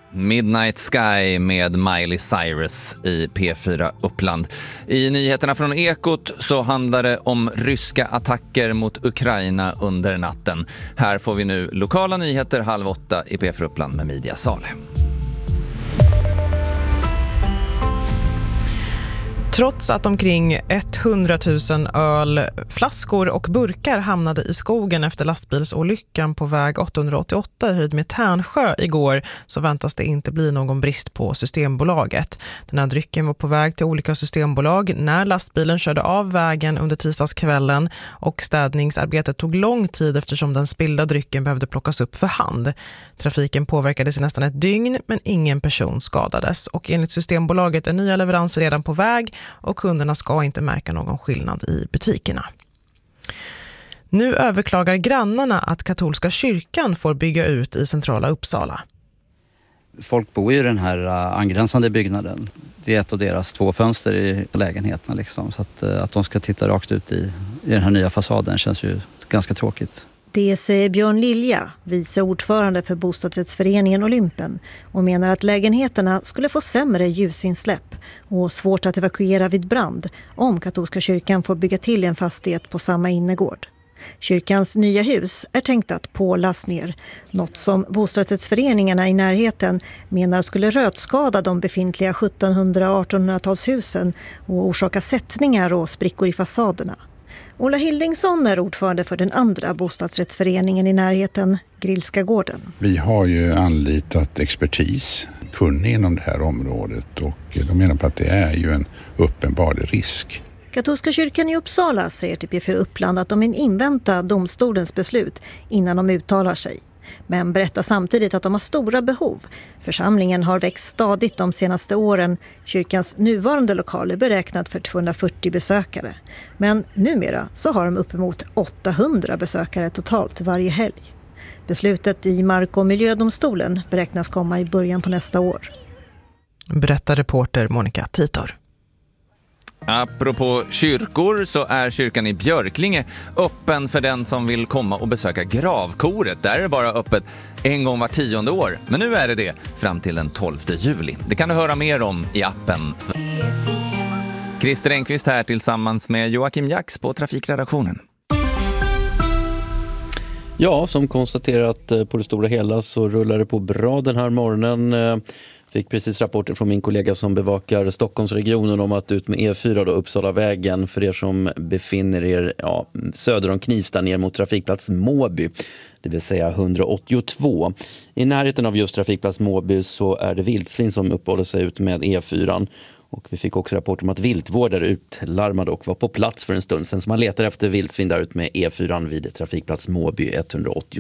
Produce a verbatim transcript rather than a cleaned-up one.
Midnight Sky med Miley Cyrus i P fyra Uppland. I nyheterna från Ekot så handlar det om ryska attacker mot Ukraina under natten. Här får vi nu lokala nyheter halv åtta i P fyra Uppland med Media Sale. Trots att omkring hundratusen ölflaskor och burkar hamnade i skogen efter lastbilsolyckan på väg åttahundraåttioåtta i höjd med Tärnsjö igår så väntas det inte bli någon brist på Systembolaget. Den här drycken var på väg till olika systembolag när lastbilen körde av vägen under tisdagskvällen och städningsarbetet tog lång tid eftersom den spillda drycken behövde plockas upp för hand. Trafiken påverkades i nästan ett dygn men ingen person skadades och enligt Systembolaget är nya leveranser redan på väg och kunderna ska inte märka någon skillnad i butikerna. Nu överklagar grannarna att katolska kyrkan får bygga ut i centrala Uppsala. Folk bor ju i den här angränsande byggnaden. Det är ett av deras två fönster i lägenheterna. Liksom. Så att, att de ska titta rakt ut i, i den här nya fasaden känns ju ganska tråkigt. Det säger Björn Lilja, vice ordförande för bostadsrättsföreningen Olympen, och menar att lägenheterna skulle få sämre ljusinsläpp och svårt att evakuera vid brand om katolska kyrkan får bygga till en fastighet på samma innergård. Kyrkans nya hus är tänkt att pålas ner, något som bostadsrättsföreningarna i närheten menar skulle rötskada de befintliga sjuttonhundra- och artonhundratalshusen och orsaka sättningar och sprickor i fasaderna. Ola Hildingsson är ordförande för den andra bostadsrättsföreningen i närheten, Grillska gården. Vi har ju anlitat expertis, kunnig inom det här området, och de menar på att det är ju en uppenbar risk. Katolska kyrkan i Uppsala säger till P fyra Uppland att de vill invänta domstolens beslut innan de uttalar sig. Men berättar samtidigt att de har stora behov. Församlingen har växt stadigt de senaste åren. Kyrkans nuvarande lokaler beräknat för tvåhundrafyrtio besökare. Men numera så har de uppemot åttahundra besökare totalt varje helg. Beslutet i Mark- och miljödomstolen beräknas komma i början på nästa år. Berättar reporter Monica Titor. Apropå kyrkor så är kyrkan i Björklinge öppen för den som vill komma och besöka gravkoret. Där är det bara öppet en gång var tionde år. Men nu är det det fram till den tolfte juli. Det kan du höra mer om i appen. Christer Engqvist här tillsammans med Joakim Jax på Trafikredaktionen. Ja, som konstaterat på det stora hela så rullar det på bra den här morgonen. Fick precis rapporter från min kollega som bevakar Stockholmsregionen om att ut med E fyra då, Uppsalavägen för er som befinner er ja, söder om Knivsta ner mot trafikplats Måby, det vill säga hundraåttiotvå. I närheten av just trafikplats Måby så är det vildsvin som uppehåller sig ut med E fyra. Och vi fick också rapport om att viltvårdare utlarmade och var på plats för en stund sedan. Så man letar efter vildsvin där ut med E fyra vid trafikplats Måby etthundraåttio.